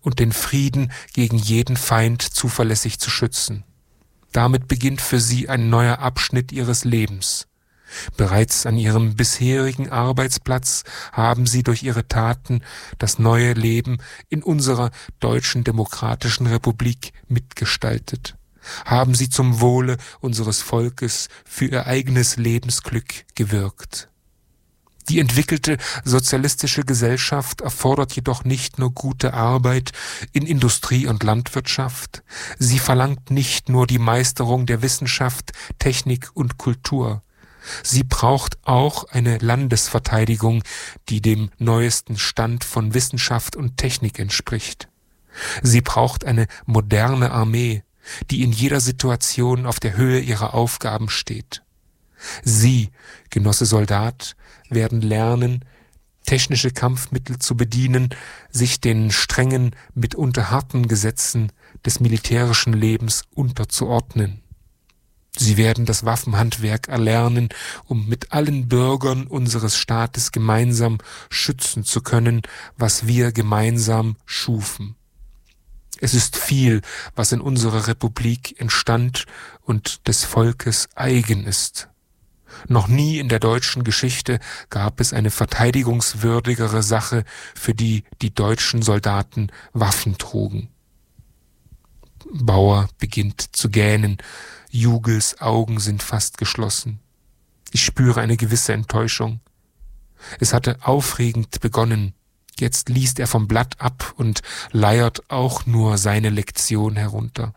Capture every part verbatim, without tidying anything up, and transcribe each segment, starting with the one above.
und den Frieden gegen jeden Feind zuverlässig zu schützen. Damit beginnt für sie ein neuer Abschnitt ihres Lebens. Bereits an ihrem bisherigen Arbeitsplatz haben sie durch ihre Taten das neue Leben in unserer Deutschen Demokratischen Republik mitgestaltet, haben sie zum Wohle unseres Volkes für ihr eigenes Lebensglück gewirkt. Die entwickelte sozialistische Gesellschaft erfordert jedoch nicht nur gute Arbeit in Industrie und Landwirtschaft, sie verlangt nicht nur die Meisterung der Wissenschaft, Technik und Kultur. Sie braucht auch eine Landesverteidigung, die dem neuesten Stand von Wissenschaft und Technik entspricht. Sie braucht eine moderne Armee, die in jeder Situation auf der Höhe ihrer Aufgaben steht. Sie, Genosse Soldat, werden lernen, technische Kampfmittel zu bedienen, sich den strengen, mitunter harten Gesetzen des militärischen Lebens unterzuordnen. Sie werden das Waffenhandwerk erlernen, um mit allen Bürgern unseres Staates gemeinsam schützen zu können, was wir gemeinsam schufen. Es ist viel, was in unserer Republik entstand und des Volkes eigen ist. Noch nie in der deutschen Geschichte gab es eine verteidigungswürdigere Sache, für die die deutschen Soldaten Waffen trugen. Bauer beginnt zu gähnen. Jugels Augen sind fast geschlossen. Ich spüre eine gewisse Enttäuschung. Es hatte aufregend begonnen. Jetzt liest er vom Blatt ab und leiert auch nur seine Lektion herunter.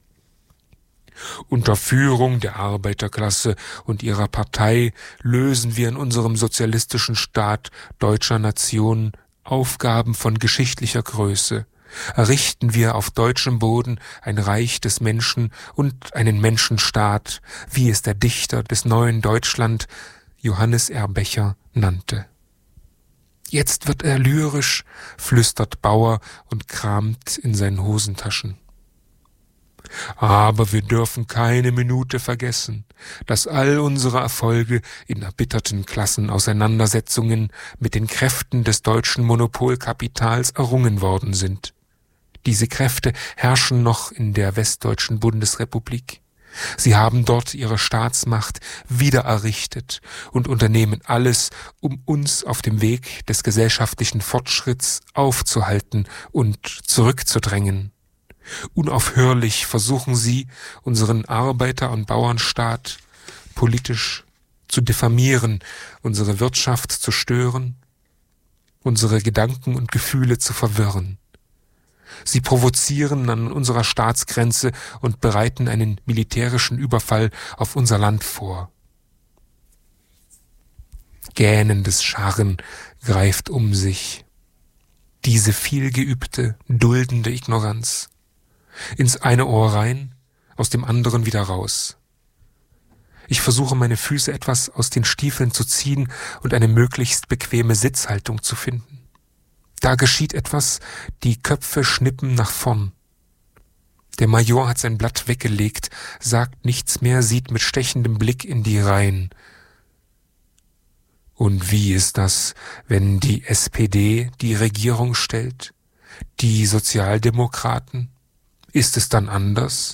Unter Führung der Arbeiterklasse und ihrer Partei lösen wir in unserem sozialistischen Staat deutscher Nation Aufgaben von geschichtlicher Größe. Errichten wir auf deutschem Boden ein Reich des Menschen und einen Menschenstaat, wie es der Dichter des neuen Deutschland, Johannes R. Becher, nannte. Jetzt wird er lyrisch, flüstert Bauer und kramt in seinen Hosentaschen. Aber wir dürfen keine Minute vergessen, dass all unsere Erfolge in erbitterten Klassenauseinandersetzungen mit den Kräften des deutschen Monopolkapitals errungen worden sind. Diese Kräfte herrschen noch in der westdeutschen Bundesrepublik. Sie haben dort ihre Staatsmacht wiedererrichtet und unternehmen alles, um uns auf dem Weg des gesellschaftlichen Fortschritts aufzuhalten und zurückzudrängen. Unaufhörlich versuchen sie, unseren Arbeiter- und Bauernstaat politisch zu diffamieren, unsere Wirtschaft zu stören, unsere Gedanken und Gefühle zu verwirren. Sie provozieren an unserer Staatsgrenze und bereiten einen militärischen Überfall auf unser Land vor. Gähnendes Scharren greift um sich. Diese vielgeübte, duldende Ignoranz. Ins eine Ohr rein, aus dem anderen wieder raus. Ich versuche, meine Füße etwas aus den Stiefeln zu ziehen und eine möglichst bequeme Sitzhaltung zu finden. Da geschieht etwas, die Köpfe schnippen nach vorn. Der Major hat sein Blatt weggelegt, sagt nichts mehr, sieht mit stechendem Blick in die Reihen. Und wie ist das, wenn die S P D die Regierung stellt? Die Sozialdemokraten? Ist es dann anders?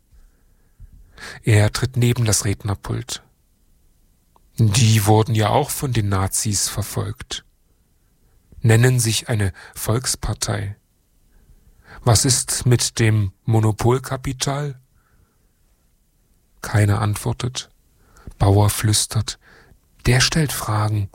Er tritt neben das Rednerpult. Die wurden ja auch von den Nazis verfolgt. Nennen sich eine Volkspartei. Was ist mit dem Monopolkapital? Keiner antwortet. Bauer flüstert. Der stellt Fragen.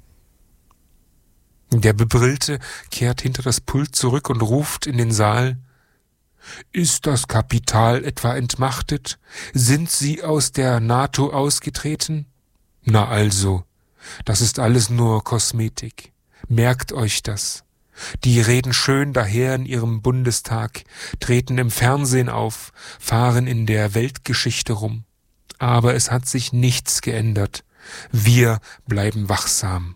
Der Bebrillte kehrt hinter das Pult zurück und ruft in den Saal: Ist das Kapital etwa entmachtet? Sind Sie aus der NATO ausgetreten? Na also, das ist alles nur Kosmetik. Merkt euch das. Die reden schön daher in ihrem Bundestag, treten im Fernsehen auf, fahren in der Weltgeschichte rum. Aber es hat sich nichts geändert. Wir bleiben wachsam.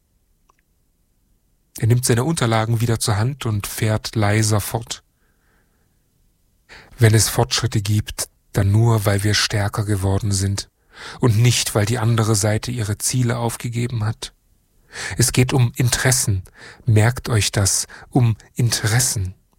Er nimmt seine Unterlagen wieder zur Hand und fährt leiser fort. Wenn es Fortschritte gibt, dann nur, weil wir stärker geworden sind und nicht, weil die andere Seite ihre Ziele aufgegeben hat. Es geht um Interessen, merkt euch das, um Interessen.